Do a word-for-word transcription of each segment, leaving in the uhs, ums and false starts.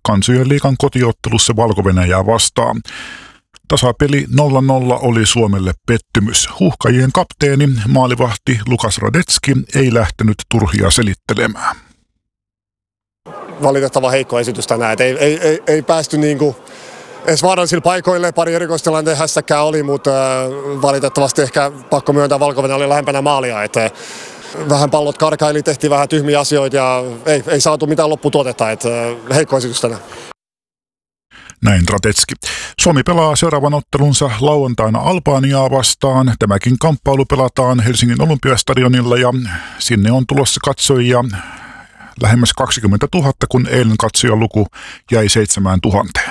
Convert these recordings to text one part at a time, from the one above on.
Kansojen liigan kotiottelussa Valko-Venäjää vastaan. Tasapeli nolla nolla oli Suomelle pettymys. Huuhkajien kapteeni, maalivahti Lukas Radetski ei lähtenyt turhia selittelemään. Valitettava heikko esitys tänään. Ei, ei, ei, ei päästy niinku edes vaarallisille paikoille. Pari erikoistilanteen hässäkkää oli, mutta valitettavasti ehkä pakko myöntää Valko-Venäjä oli lähempänä maalia. Että vähän pallot karkaili, tehtiin vähän tyhmiä asioita ja ei, ei saatu mitään lopputuotetta. Että heikko esitys tänään. Näin Radetski. Suomi pelaa seuraavan ottelunsa lauantaina Albaniaa vastaan. Tämäkin kamppailu pelataan Helsingin Olympiastadionilla ja sinne on tulossa katsojia lähemmäs kaksikymmentätuhatta, kun eilen katsojaluku jäi seitsemään tuhanteen.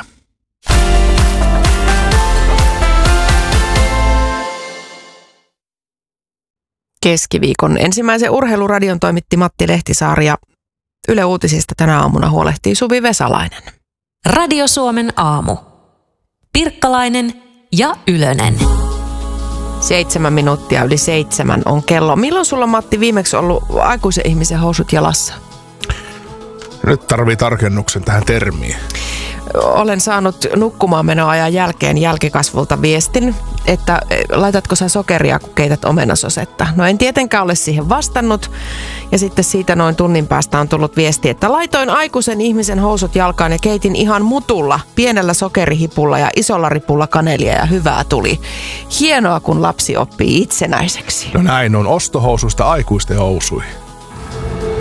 Keskiviikon ensimmäisen urheiluradion toimitti Matti Lehtisaari ja Yle Uutisista tänä aamuna huolehtii Suvi Vesalainen. Radio Suomen aamu. Pirkkalainen ja Ylönen. Seitsemän minuuttia yli seitsemän on kello. Milloin sulla, Matti, viimeksi ollut aikuisen ihmisen housut jalassa? Nyt tarvii tarkennuksen tähän termiin. Olen saanut nukkumaan menoajan jälkeen jälkikasvulta viestin, että laitatko sä sokeria, kun keität omenasosetta. No en tietenkään ole siihen vastannut. Ja sitten siitä noin tunnin päästä on tullut viesti, että laitoin aikuisen ihmisen housut jalkaan ja keitin ihan mutulla, pienellä sokerihipulla ja isolla ripulla kanelia ja hyvää tuli. Hienoa, kun lapsi oppii itsenäiseksi. No näin on, ostohousuista aikuisten housuihin.